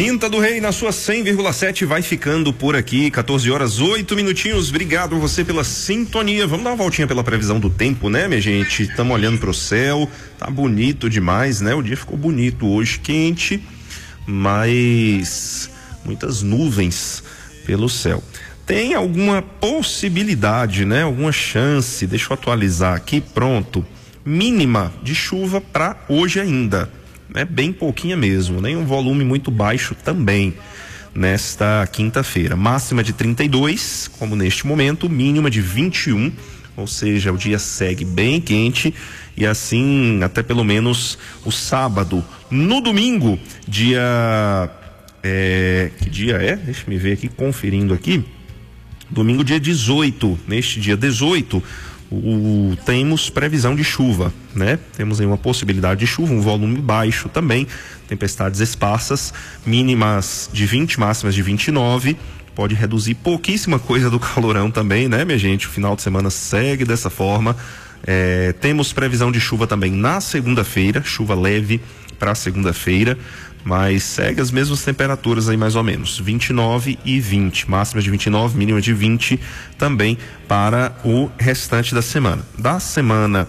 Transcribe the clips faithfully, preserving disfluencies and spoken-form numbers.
Quinta do Rei na sua cem vírgula sete vai ficando por aqui, quatorze horas, oito minutinhos. Obrigado a você pela sintonia. Vamos dar uma voltinha pela previsão do tempo, né, minha gente? Estamos olhando pro céu, tá bonito demais, né? O dia ficou bonito hoje, quente, mas muitas nuvens pelo céu. Tem alguma possibilidade, né? Alguma chance, deixa eu atualizar aqui, pronto. Mínima de chuva para hoje ainda. É bem pouquinha mesmo, nem um volume muito baixo também nesta quinta-feira. Máxima de trinta e dois, como neste momento, mínima de vinte e um, ou seja, o dia segue bem quente e assim até pelo menos o sábado. No domingo, dia é, que dia é? Deixa eu ver aqui, conferindo aqui. Domingo, dia dezoito. Neste dia dezoito, O, temos previsão de chuva, né? Temos aí uma possibilidade de chuva, um volume baixo também, tempestades esparsas, mínimas de vinte, máximas de vinte e nove, pode reduzir pouquíssima coisa do calorão também, né, minha gente? O final de semana segue dessa forma. É, temos previsão de chuva também na segunda-feira, chuva leve para segunda-feira, mas segue as mesmas temperaturas aí mais ou menos, vinte e nove e vinte, máximas de vinte e nove, mínima de vinte também para o restante da semana. Da semana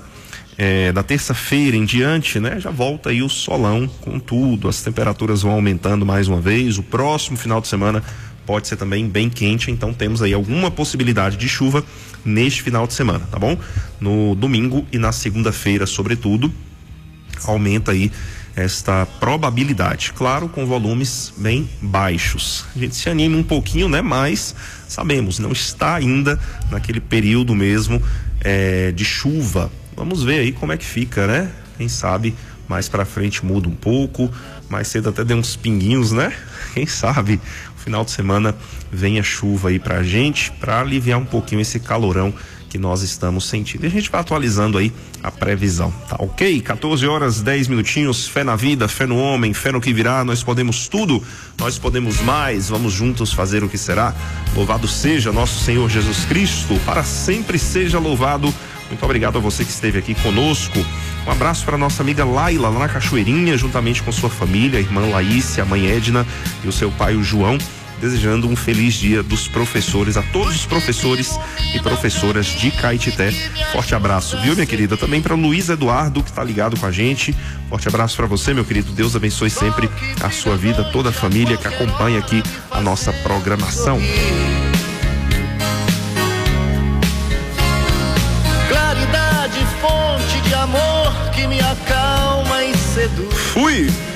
é, da terça-feira em diante, né, já volta aí o solão com tudo, as temperaturas vão aumentando mais uma vez. O próximo final de semana pode ser também bem quente, então temos aí alguma possibilidade de chuva neste final de semana, tá bom? No domingo e na segunda-feira, sobretudo, aumenta aí esta probabilidade, claro, com volumes bem baixos. A gente se anima um pouquinho, né? Mas sabemos, não está ainda naquele período mesmo é, de chuva. Vamos ver aí como é que fica, né? Quem sabe mais pra frente muda um pouco, mais cedo até deu uns pinguinhos, né? Quem sabe o final de semana vem a chuva aí pra gente, pra aliviar um pouquinho esse calorão que nós estamos sentindo. E a gente vai atualizando aí a previsão, tá ok? quatorze horas, dez minutinhos, fé na vida, fé no homem, fé no que virá, nós podemos tudo, nós podemos mais, vamos juntos fazer o que será. Louvado seja nosso Senhor Jesus Cristo, para sempre seja louvado. Muito obrigado a você que esteve aqui conosco. Um abraço para nossa amiga Laila, lá na Cachoeirinha, juntamente com sua família, a irmã Laícia, a mãe Edna e o seu pai, o João. Desejando um feliz dia dos professores, a todos os professores e professoras de Caetité. Forte abraço, viu, minha querida? Também para Luiz Eduardo, que está ligado com a gente. Forte abraço para você, meu querido. Deus abençoe sempre a sua vida, toda a família que acompanha aqui a nossa programação. Claridade, fonte de amor que me acalma e seduz. Fui!